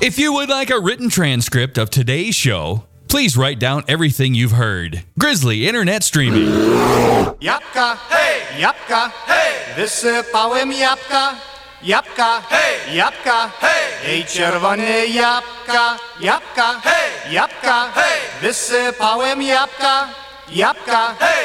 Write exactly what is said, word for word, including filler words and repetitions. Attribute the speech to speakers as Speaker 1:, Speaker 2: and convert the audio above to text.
Speaker 1: If you would like a written transcript of today's show, please write down everything you've heard. Grizzly Internet Streaming.
Speaker 2: Jabka, hey, Jabka, hey, wysypałem jabłka, jabłka, hey, jabłka, hey, ej czerwone jabłka, jabłka, hey, jabłka, hey, wysypałem jabłka, jabłka, hey.